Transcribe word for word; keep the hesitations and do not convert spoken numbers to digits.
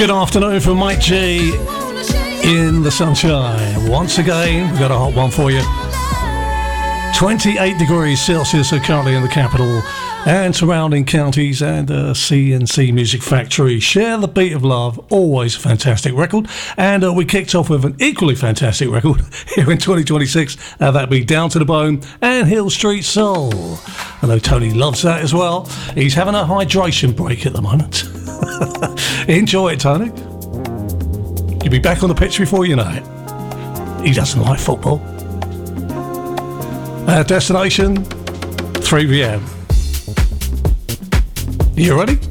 Good afternoon from Mike G in the sunshine. Once again, we've got a hot one for you. twenty-eight degrees Celsius are currently in the capital and surrounding counties, and uh, C and C Music Factory. Share the Beat of Love, always a fantastic record. And uh, we kicked off with an equally fantastic record here in twenty twenty-six. Uh, that'd be Down to the Bone and Hill Street Soul. I know Tony loves that as well. He's having a hydration break at the moment. Enjoy it, Tony. You'll be back on the pitch before you know it. He doesn't like football. Our destination, three p.m. You ready?